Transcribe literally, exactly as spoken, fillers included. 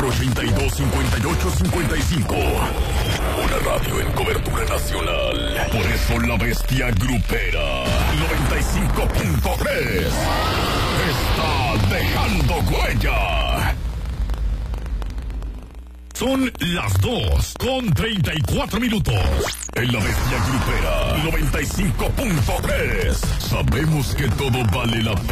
cuatro ocho dos, cinco ocho cinco cinco. Una radio en cobertura nacional. Por eso la bestia grupera noventa y cinco punto tres está dejando huella. Son las dos con treinta y cuatro minutos. En la bestia grupera noventa y cinco punto tres. Sabemos que todo vale la pena.